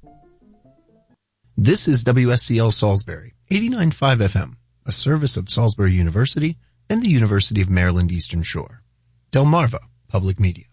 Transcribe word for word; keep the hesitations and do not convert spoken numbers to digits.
This is W S C L Salisbury, eighty-nine point five F M, a service of Salisbury University and the University of Maryland Eastern Shore. Delmarva Public Media.